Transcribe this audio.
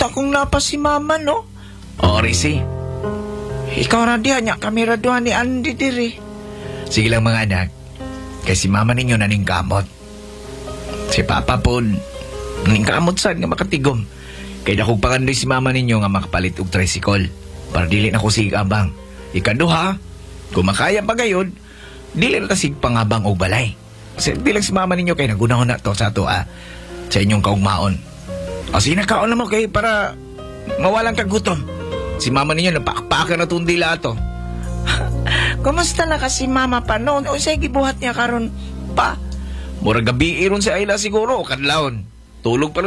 ta kung napas si mama, no? O, Risi. Ikaw na diha niya, kami raduhan ni Andy diri. Sige lang mga anak. Kay si mama ninyo naning kamot. Si papa po, naning kamot saan nga makatigom. Kay dakog pangandoy si mama ninyo nga makapalit og tricycle. Para dili na ko sig abang. Ikaduha, kung makaya pa gayod, dili na sig pangabang og balay. Silbi lang si mama ninyo kay nagunahon na to sa ato sa inyong kaugmaon. O sinakaon na mo kay para mawalang kagutom. Si mama ninyo napakpakan na itong dila ato. Kumusta na kasi mama pa noon? O say gibuhat niya karon pa? Murag gabi iron si Ayla siguro, kadlawon. Tulog pa